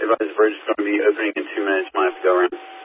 advise the bridge is going to be opening in 2 minutes. Might have to go around.